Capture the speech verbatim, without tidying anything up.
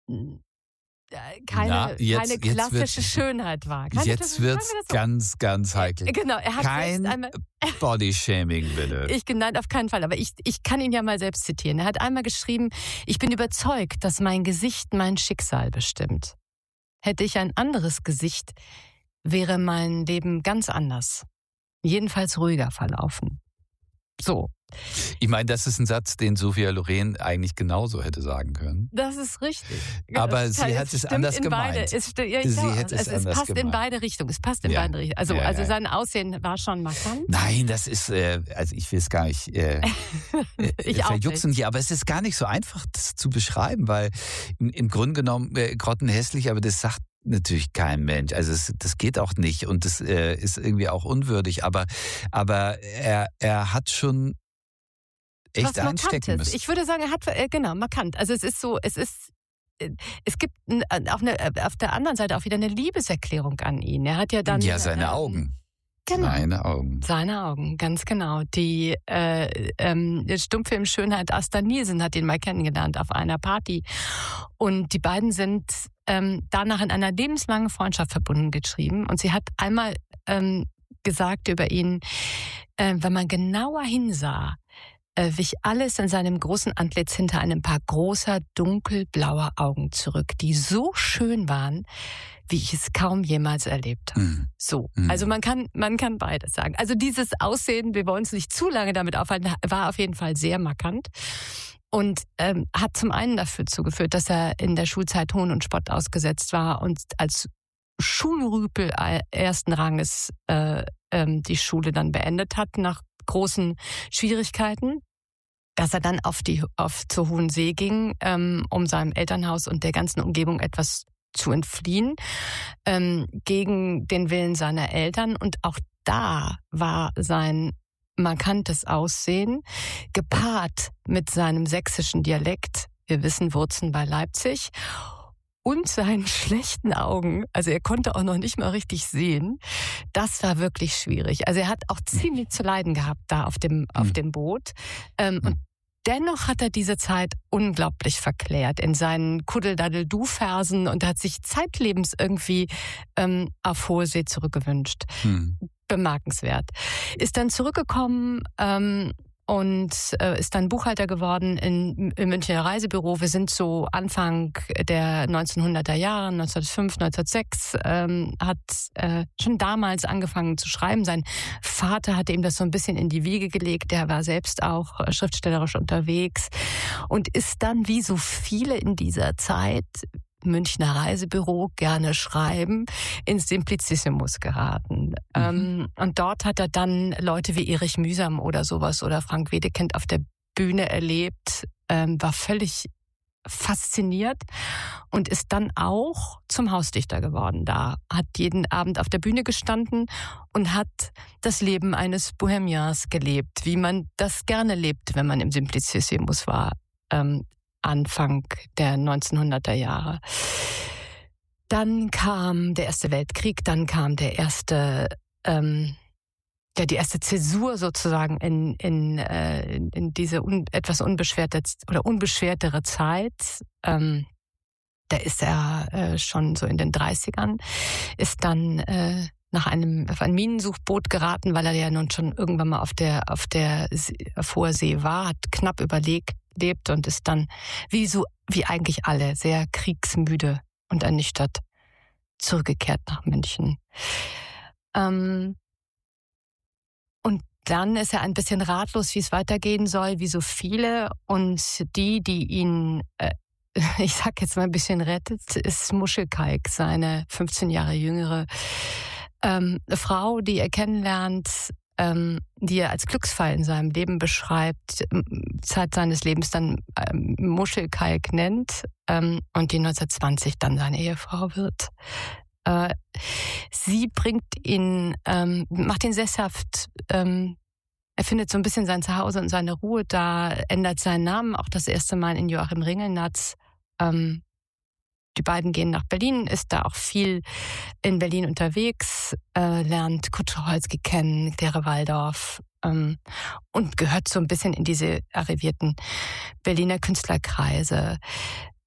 keine, Na, jetzt, keine jetzt klassische wird, Schönheit war. Keine jetzt wird es so? ganz, ganz heikel. Genau, er hat Kein einmal Bodyshaming, bitte. Ich nein, auf keinen Fall, aber ich, ich kann ihn ja mal selbst zitieren. Er hat einmal geschrieben, ich bin überzeugt, dass mein Gesicht mein Schicksal bestimmt. Hätte ich ein anderes Gesicht, wäre mein Leben ganz anders. Jedenfalls ruhiger verlaufen. So. Ich meine, das ist ein Satz, den Sophia Loren eigentlich genauso hätte sagen können. Das ist richtig. Aber das sie hat es anders gemeint. Beide. Es, ja, sie glaube, hätte es, es, es anders passt gemeint. in beide Richtungen. Es passt in ja. beide Richtungen. Also, ja, also ja. sein Aussehen war schon markant. Nein, das ist, äh, also ich will es gar nicht äh, ich verjuxen hier, aber es ist gar nicht so einfach, das zu beschreiben, weil im, im Grunde genommen äh, grottenhässlich, aber das sagt natürlich kein Mensch. Also es, das geht auch nicht und das äh, ist irgendwie auch unwürdig. Aber, aber er, er hat schon echt was einstecken müssen. Ich würde sagen, er hat, äh, genau, markant. Also es ist so, es ist, äh, es gibt auf, eine, auf der anderen Seite auch wieder eine Liebeserklärung an ihn. Er hat ja dann... Ja, seine ähm, Augen. Genau. Seine Augen. Seine Augen, ganz genau. Die äh, ähm, Stummfilm Schönheit Asta Nielsen hat ihn mal kennengelernt auf einer Party. Und die beiden sind ähm, danach in einer lebenslangen Freundschaft verbunden geschrieben. Und sie hat einmal ähm, gesagt über ihn, äh, wenn man genauer hinsah, äh, wich alles in seinem großen Antlitz hinter einem Paar großer, dunkelblauer Augen zurück, die so schön waren, wie ich es kaum jemals erlebt habe. Mhm. So, Mhm. also man kann man kann beides sagen. Also dieses Aussehen, wir wollen uns nicht zu lange damit aufhalten, war auf jeden Fall sehr markant und ähm, hat zum einen dafür zugeführt, dass er in der Schulzeit Hohn und Spott ausgesetzt war und als Schulrüpel ersten Ranges äh, ähm, die Schule dann beendet hat nach großen Schwierigkeiten. Dass er dann auf die auf zur Hohen See ging, ähm, um seinem Elternhaus und der ganzen Umgebung etwas zu entfliehen, ähm, gegen den Willen seiner Eltern. Und auch da war sein markantes Aussehen, gepaart mit seinem sächsischen Dialekt, wir wissen Wurzen bei Leipzig, und seinen schlechten Augen, also er konnte auch noch nicht mal richtig sehen, das war wirklich schwierig. Also er hat auch ziemlich zu leiden gehabt da auf dem, auf dem Boot. Ähm, und dennoch hat er diese Zeit unglaublich verklärt in seinen Kuddel-Daddel-Du-Versen und hat sich zeitlebens irgendwie ähm, auf hohe See zurückgewünscht. Hm. Bemerkenswert. Ist dann zurückgekommen ähm, und äh, ist dann Buchhalter geworden in, im Münchner Reisebüro. Wir sind so Anfang der neunzehnhunderter Jahre, neunzehnhundertfünf, neunzehnhundertsechs, ähm, hat äh, schon damals angefangen zu schreiben. Sein Vater hatte ihm das so ein bisschen in die Wiege gelegt. Der war selbst auch äh, schriftstellerisch unterwegs und ist dann wie so viele in dieser Zeit Münchner Reisebüro, gerne schreiben, ins Simplicissimus geraten. Mhm. Ähm, und dort hat er dann Leute wie Erich Mühsam oder sowas oder Frank Wedekind auf der Bühne erlebt, ähm, war völlig fasziniert und ist dann auch zum Hausdichter geworden. Da hat jeden Abend auf der Bühne gestanden und hat das Leben eines Bohemians gelebt, wie man das gerne lebt, wenn man im Simplicissimus war. Ähm, Anfang der neunzehnhunderter Jahre. Dann kam der Erste Weltkrieg, dann kam der erste, ähm, ja, die erste Zäsur sozusagen in, in, äh, in diese un, etwas unbeschwerte oder unbeschwertere Zeit. Ähm, da ist er äh, schon so in den dreißigern, ist dann äh, nach einem auf ein Minensuchboot geraten, weil er ja nun schon irgendwann mal auf der auf der auf hoher See war, hat knapp überlegt lebt und ist dann, wie so wie eigentlich alle, sehr kriegsmüde und ernüchtert zurückgekehrt nach München. Ähm, und dann ist er ein bisschen ratlos, wie es weitergehen soll, wie so viele. Und die, die ihn, äh, ich sag jetzt mal ein bisschen rettet, ist Muschelkalk, seine fünfzehn Jahre jüngere ähm, Frau, die er kennenlernt, Ähm, die er als Glücksfall in seinem Leben beschreibt, Zeit seines Lebens dann ähm, Muschelkalk nennt ähm, und die neunzehnhundertzwanzig dann seine Ehefrau wird. Äh, sie bringt ihn, ähm, macht ihn sesshaft, ähm, er findet so ein bisschen sein Zuhause und seine Ruhe da, ändert seinen Namen auch das erste Mal in Joachim Ringelnatz. Ähm, Die beiden gehen nach Berlin, ist da auch viel in Berlin unterwegs, äh, lernt Kurt Tucholsky kennen, Claire Waldorf ähm, und gehört so ein bisschen in diese arrivierten Berliner Künstlerkreise.